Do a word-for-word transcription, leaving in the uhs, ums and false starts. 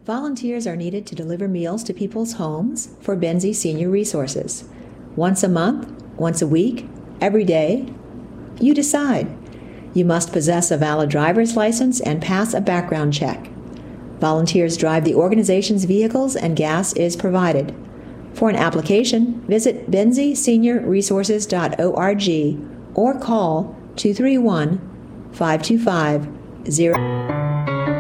Volunteers are needed to deliver meals to people's homes for Benzie Senior Resources. Once a month, once a week, every day? You decide. You must possess a valid driver's license and pass a background check. Volunteers drive the organization's vehicles and gas is provided. For an application, visit benzie senior resources dot org or call two three one, five two five, zero